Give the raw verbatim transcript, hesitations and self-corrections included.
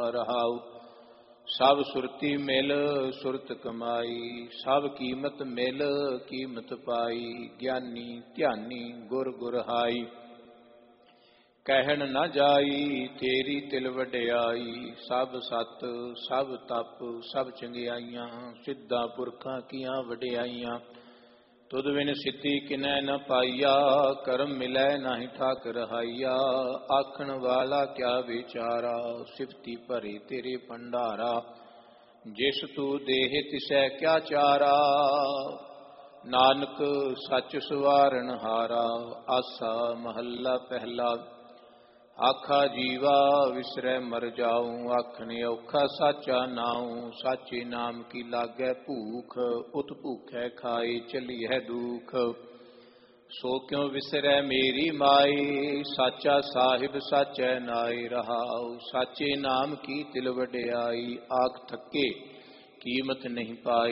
रहाउ। सब सुरती मिल सुरत कमाई, सब कीमत मिल कीमत पाई। ज्ञानी ध्यानी गुर गुरहाई, कहन न जाई तेरी तिल वड्याई। सब सत सब तप सब चंगियाइयां, सिद्धा पुरखां कियां वड्याइयां। तुद बिन सिद्धि किनै न पाइया, करम मिलै नाहि ठाक रहाइया। आखण वाला क्या विचारा, सिफती भरे तेरे भंडारा। जिस तू देह तिसै क्या चारा, नानक सच सवारन हारा। आसा महला पहला, आखा जीवा विसरै मर जाऊं। आखने औखा साचा नाऊं, साचे नाम की लागै भूख। उत भूखै खाए चली है दुख, सो क्यों विसरै मेरी माई। साचा साहिब साचै नाए रहाऊ, साचे नाम की तिल वड्याई। आख थके कीमत नहीं पाई,